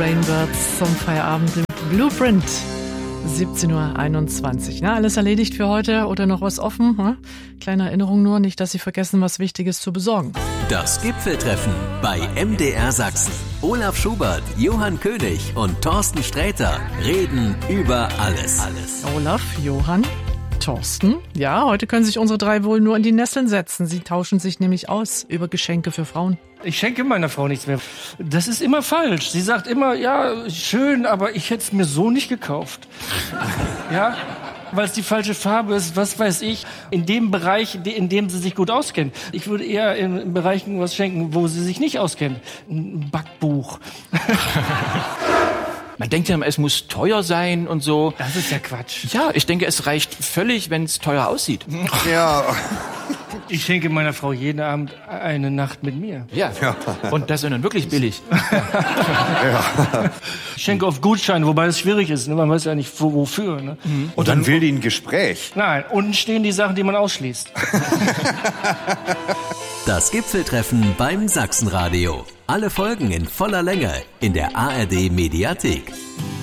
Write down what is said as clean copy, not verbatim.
Rainbirds zum Feierabend im Blueprint. 17.21 Uhr. Na, alles erledigt für heute oder noch was offen? Hm? Kleine Erinnerung nur, nicht, dass Sie vergessen, was Wichtiges zu besorgen. Das Gipfeltreffen bei MDR Sachsen. Olaf Schubert, Johann König und Thorsten Sträter reden über alles. Olaf, Johann, Thorsten. Ja, heute können sich unsere drei wohl nur in die Nesseln setzen. Sie tauschen sich nämlich aus über Geschenke für Frauen. Ich schenke meiner Frau nichts mehr. Das ist immer falsch. Sie sagt immer, ja, schön, aber ich hätte es mir so nicht gekauft. Ja, weil es die falsche Farbe ist, was weiß ich. In dem Bereich, in dem sie sich gut auskennt. Ich würde eher in Bereichen was schenken, wo sie sich nicht auskennt. Ein Backbuch. Man denkt ja immer, es muss teuer sein und so. Das ist ja Quatsch. Ja, ich denke, es reicht völlig, wenn es teuer aussieht. Ja. Ich schenke meiner Frau jeden Abend eine Nacht mit mir. Ja. Und das ist dann wirklich billig. Ich schenke auf Gutscheine, wobei es schwierig ist. Ne? Man weiß ja nicht, wofür. Ne? Und dann will die ein Gespräch. Nein, unten stehen die Sachen, die man ausschließt. Das Gipfeltreffen beim Sachsenradio. Alle Folgen in voller Länge in der ARD Mediathek.